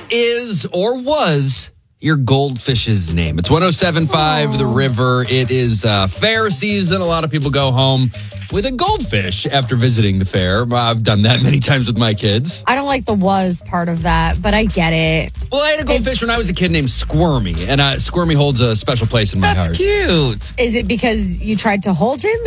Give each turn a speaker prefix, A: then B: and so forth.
A: is or was your goldfish's name? It's 107.5 The River. It is fair season. A lot of people go home with a goldfish after visiting the fair. I've done that many times with my kids.
B: I don't like the was part of that, but I get it.
A: Well, I had a goldfish when I was a kid named Squirmy, and Squirmy holds a special place in my heart.
C: That's cute.
B: Is it because you tried to hold him?